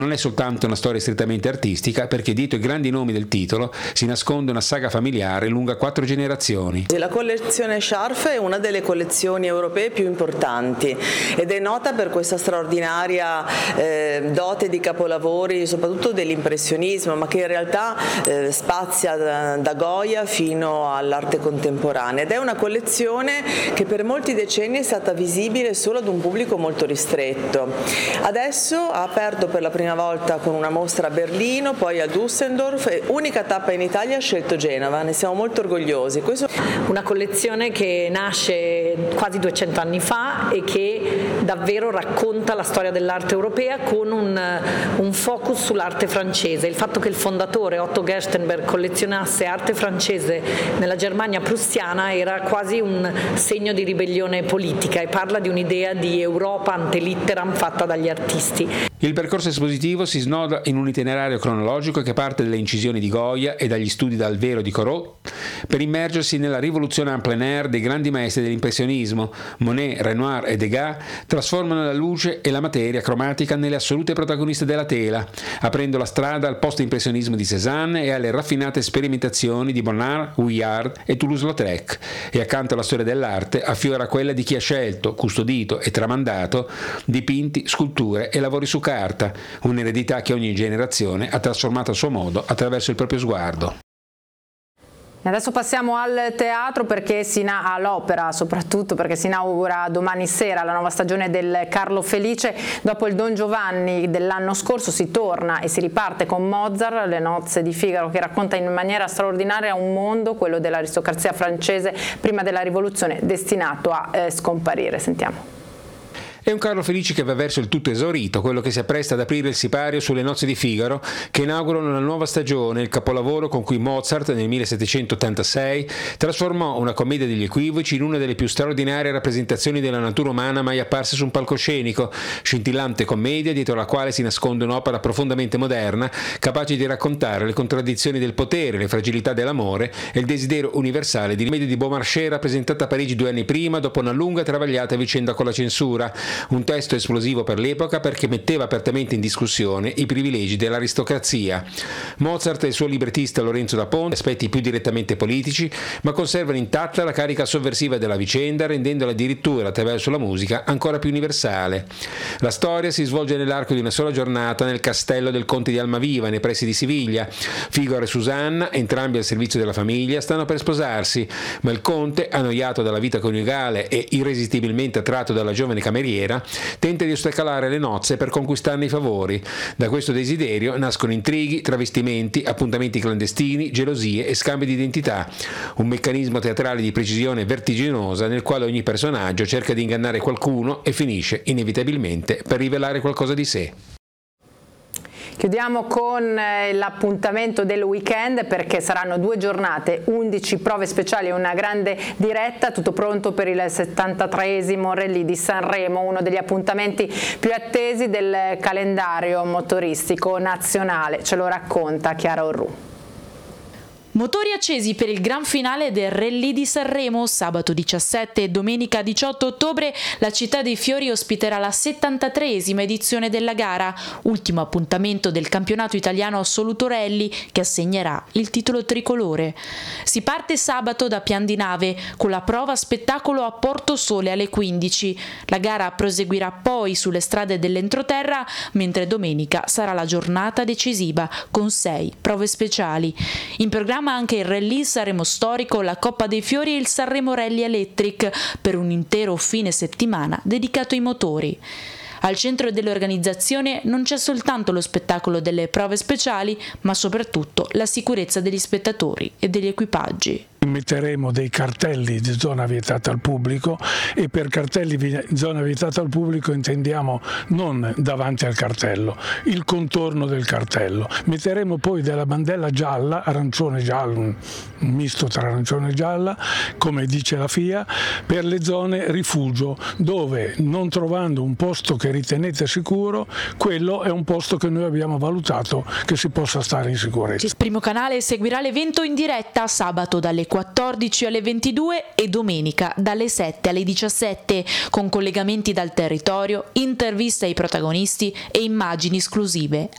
Non è soltanto una storia strettamente artistica, perché dietro i grandi nomi del titolo si nasconde una saga familiare lunga 4 generazioni. La collezione Scharf è una delle collezioni europee più importanti ed è nota per questa straordinaria dote di capolavori, soprattutto dell'impressionismo, ma che in realtà spazia da Goya fino all'arte contemporanea, ed è una collezione che per molti decenni è stata visibile solo ad un pubblico molto ristretto. Adesso ha aperto per la prima volta con una mostra a Berlino, poi a Düsseldorf, e unica tappa in Italia ha scelto Genova, ne siamo molto orgogliosi. Una collezione che nasce quasi 200 anni fa e che davvero racconta la storia dell'arte europea con un focus sull'arte francese. Il fatto che il fondatore Otto Gerstenberg collezionasse arte francese nella Germania prussiana era quasi un segno di ribellione politica, e parla di un'idea di Europa ante litteram fatta dagli artisti. Il percorso espositivo si snoda in un itinerario cronologico che parte dalle incisioni di Goya e dagli studi dal vero di Corot per immergersi nella rivoluzione en plein air dei grandi maestri dell'impressionismo. Monet, Renoir e Degas trasformano la luce e la materia cromatica nelle assolute protagoniste della tela, aprendo la strada al post-impressionismo di Cézanne e alle raffinate sperimentazioni di Bonnard, Vuillard e Toulouse-Lautrec, e accanto alla storia dell'arte affiora quella di chi ha scelto, custodito e tramandato dipinti, sculture e lavori su carta, un'eredità che ogni generazione ha trasformato a suo modo attraverso il proprio sguardo. E adesso passiamo al teatro, perché all'opera soprattutto, perché si inaugura domani sera la nuova stagione del Carlo Felice. Dopo il Don Giovanni dell'anno scorso si torna e si riparte con Mozart, Le nozze di Figaro, che racconta in maniera straordinaria un mondo, quello dell'aristocrazia francese prima della rivoluzione, destinato a scomparire. Sentiamo. È un Carlo Felice che va verso il tutto esaurito, quello che si appresta ad aprire il sipario sulle nozze di Figaro, che inaugurano la nuova stagione, il capolavoro con cui Mozart nel 1786 trasformò una commedia degli equivoci in una delle più straordinarie rappresentazioni della natura umana mai apparse su un palcoscenico, scintillante commedia dietro la quale si nasconde un'opera profondamente moderna, capace di raccontare le contraddizioni del potere, le fragilità dell'amore e il desiderio universale di rimedio di Beaumarchais, rappresentata a Parigi 2 anni prima dopo una lunga e travagliata vicenda con la censura. Un testo esplosivo per l'epoca, perché metteva apertamente in discussione i privilegi dell'aristocrazia. Mozart e il suo librettista Lorenzo da Ponte, aspetti più direttamente politici, ma conservano intatta la carica sovversiva della vicenda, rendendola addirittura attraverso la musica ancora più universale. La storia si svolge nell'arco di una sola giornata nel castello del conte di Almaviva, nei pressi di Siviglia. Figaro e Susanna, entrambi al servizio della famiglia, stanno per sposarsi, ma il conte, annoiato dalla vita coniugale e irresistibilmente attratto dalla giovane cameriera, tenta di ostacolare le nozze per conquistarne i favori. Da questo desiderio nascono intrighi, travestimenti, appuntamenti clandestini, gelosie e scambi di identità. Un meccanismo teatrale di precisione vertiginosa nel quale ogni personaggio cerca di ingannare qualcuno e finisce inevitabilmente per rivelare qualcosa di sé. Chiudiamo con l'appuntamento del weekend, perché saranno 2 giornate, 11 prove speciali e una grande diretta, tutto pronto per il 73esimo Rally di Sanremo, uno degli appuntamenti più attesi del calendario motoristico nazionale. Ce lo racconta Chiara Orru. Motori accesi per il gran finale del Rally di Sanremo. Sabato 17 e domenica 18 ottobre la Città dei Fiori ospiterà la 73esima edizione della gara, ultimo appuntamento del campionato italiano assoluto rally, che assegnerà il titolo tricolore. Si parte sabato da Pian di Nave con la prova spettacolo a Porto Sole alle 15. La gara proseguirà poi sulle strade dell'entroterra, mentre domenica sarà la giornata decisiva con 6 prove speciali. In programma anche il Rally Sanremo Storico, la Coppa dei Fiori e il Sanremo Rally Electric, per un intero fine settimana dedicato ai motori. Al centro dell'organizzazione non c'è soltanto lo spettacolo delle prove speciali, ma soprattutto la sicurezza degli spettatori e degli equipaggi. Metteremo dei cartelli di zona vietata al pubblico, e per cartelli di zona vietata al pubblico intendiamo non davanti al cartello, il contorno del cartello. Metteremo poi della bandella gialla, arancione giallo, un misto tra arancione e gialla, come dice la FIA, per le zone rifugio, dove non trovando un posto che ritenete sicuro, quello è un posto che noi abbiamo valutato che si possa stare in sicurezza. Il Primo Canale seguirà l'evento in diretta sabato dalle 14 alle 22 e domenica dalle 7 alle 17, con collegamenti dal territorio, interviste ai protagonisti e immagini esclusive